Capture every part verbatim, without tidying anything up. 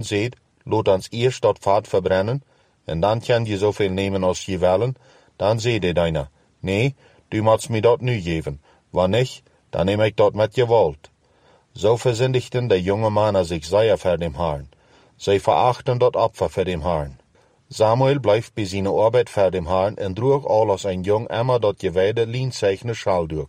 seht, lot ons eerst dat vaat verbrennen, en dan kan je zoveel nemen als je willen, dan zei de deiner, nee, du moest mir dat nu geven, wanneer niet, dan neem ik dat met je woord. Zo verzindigten de jonge mannen zich zeer voor dem Herrn. Zij verachten dat Opfer voor dem Herrn. Samuel bleef bij zijn arbeid voor dem Herrn en droeg al als een jong immer dat gewijde lienzeichne Schal durch.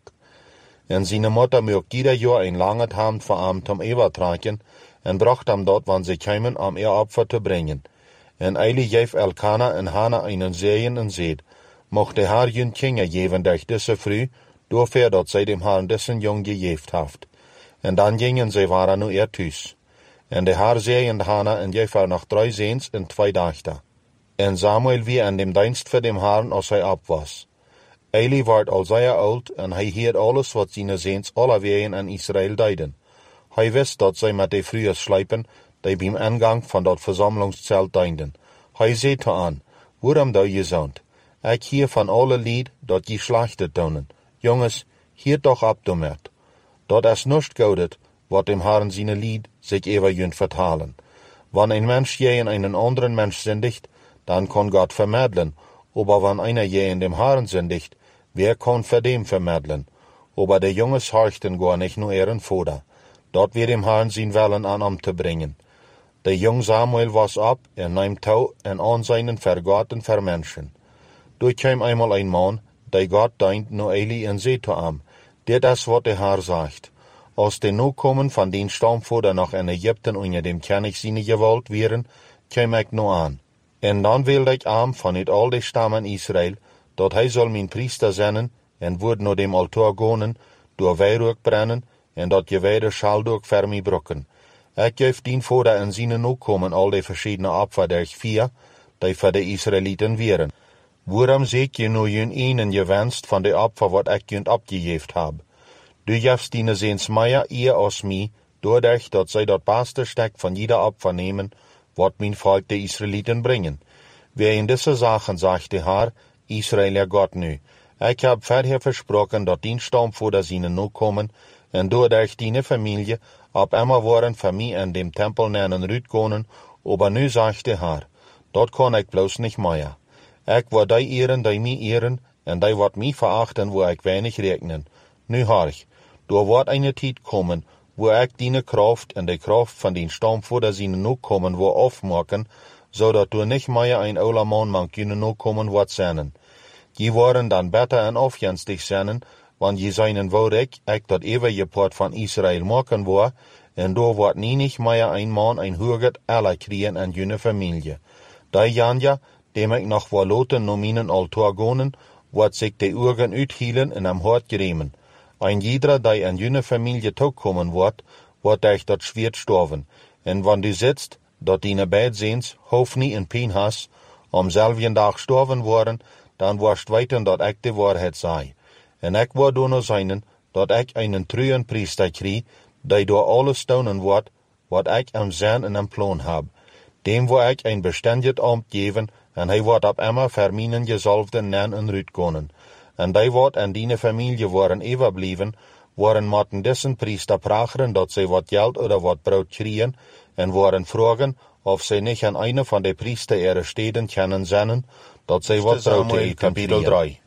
En zijn moeder mocht ieder jaar een lange hand voor hem zum Ewer tragen en bracht hem dat, wanneer ze kwamen, om ihr Opfer te brengen. En eilig geef Elkana en Hannah einen Segen en zeid, mocht de Herr jun Kinder geven durch diese früh, doorver dat zij dem Herrn dessen jong gegeeft haft. En dan gingen zij waren nu eer thuis. En de Herr zegende Hannah en geef haar nog drie Seens en twee dachten. En Samuel wie aan dem dienst voor dem Herrn als hij op was. Eli werd al zeer oud en hij hield alles wat zijn Seens allerwegen aan Israël deiden. Hij wist dat zij met de vroege slijpen, die beim ingang van dat versammelingszelt dienden. Hij zei te aan, waarom doe je zoont? Ik hier van alle lied dat je slachtet doen. Jongens, hier toch op damit. Dat is nicht goudet, wat dem Herrn seine Lied sich ever jünt vertalen. Wann ein Mensch je in einen anderen Mensch sündigt, dann kann Gott vermitteln, aber wann einer je in dem Herrn sündigt, wer kann für dem vermitteln? Aber der Junges horchten gar nicht nur ihren Vater. Dort wird dem Herrn sein Willen an um zu bringen. Der jung Samuel was ab, er nahm Tau en an seinen Vergotten für Menschen. Durch kam einmal ein Mann, der Gott deint nur Eli en zei zu ihm, dit is wat der Herr sagt. Als de Nachkommen von den Stammvater nach in Ägypten unter dem König seine Gewalt wären, käm ich nur an. En dan wilde ich am von het al de stammen Israel, dat hij soll mijn priester zijn, en wordt naar dem altaar gonen, door weihrug brennen, en dat gewijde schal durch für mij brokken. Ik geef dien Vater en seine Nachkommen al de verschiedene Opfer durch vier, die für de Israeliten wären. Waarom zeg je nu jun einen gewenst van de Opfer wat ik jun abgegeft hab? Du gevst dine Seens meier eer als mij, doordat dat zij dat beste stek van jeder Opfer nemen, wat mijn Volk de Israeliten brengen. Wer in diese Sachen sagt de Herr, Israel ja Gott nu. Ik heb verder versprochen dat dien Stammvater seine Nachkommen, en doordat dine Familie ab immer waren für mij in dem Tempel nennen rütgonen, aber nu sagt de Herr, dat kan ik bloß nicht mehr. Ik word die ehren, die mij ehren, en die wat mij verachten, wo ik weinig rekenen. Nu harch, du wordt eine tijd kommen, wo ik die Kraft en de Kraft van den Stammvater seine Nachkommen wo aufmachen, zodat du nicht mehr ein ouder Mann man kunnen Nachkommen wordt zijn. Die worden dan beter en afgenstig zijn, want je seinen wou ik, ik dat eeuwige Port van Israël maken wou, en door wordt nie nicht mehr ein Mann ein Hurget aller kriegen en jene Familie. Die Janja, dem ik nog wel loten nominen altaar gonen, wordt zich de Urgen uithielen en am Hort geremen. Ein jeder, die in jene Familie toekommen wordt, wordt durch dat Schwert sterven. En wann du sitzt, dat dine beid Seens, hof nie in Pien has, om selben dag sterven worden, dan worst weten dat ik de waarheid zei. En ik word door zijn, dat ik einen treuen priester krie, die door alles staunen wordt, wat ik am zijn en am plan heb. Dem wil ik een bestendig ambt geven, en hij wordt op immer voor mijn gezalfden nen en rütgonen. En die wordt en die familie worden overblijven, worden moeten dessen priester pracheren dat zij wat geld oder wat brood kriegen, en worden vragen of zij niet aan een van de priester ihre steden kunnen zenden, dat zij wat brood kriegen. Kapitel drie.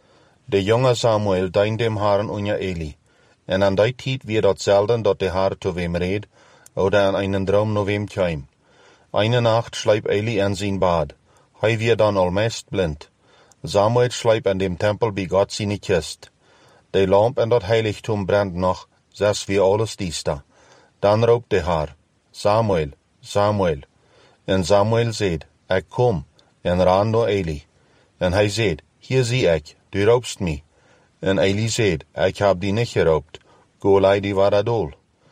De jonge Samuel dient dem Herrn onder Eli. En aan die tijd weer dat zelden dat de Herr zu wem reed, oder an einen Traum no wem kwam. Eine Nacht schliep Eli in sein Bad. Hij weer dan almeest blind. Samuel schliep in dem Tempel bij Gott seine Kist. De lamp in dat heiligtum brennt noch, zes wie alles dies da. Dan roept de Herr, Samuel, Samuel. En Samuel zeid, ik kom, en ran naar Eli. En hij zeid, hier zie ik, du roepst mij. En Eli zeid, ik heb die niet geroopt, go lei die waradol.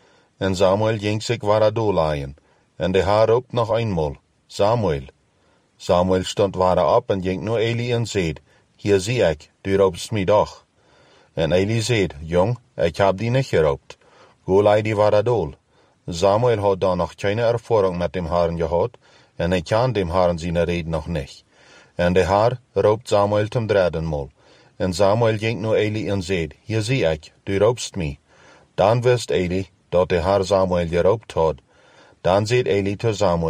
En Samuel ging zich waradol leien. En de Herr roept nog eenmaal, Samuel. Samuel stond wara op en ging naar Eli en zeid, hier zie ik, du roepst mij doch. En Eli zeid, jong, ik heb die niet geroopt, go lei die waradol. Samuel had dan nog keine Erfahrung mit dem Herrn gehad, en hij kan dem Herrn seine Rede noch nicht. En de Herr roept Samuel zum dritten Mal. En Samuel ging naar Eli en zeid, hier zie ik, du roepst mij. Dan wist Eli, dat de Herr Samuel geroopt had. Dan zeid Eli te Samuel,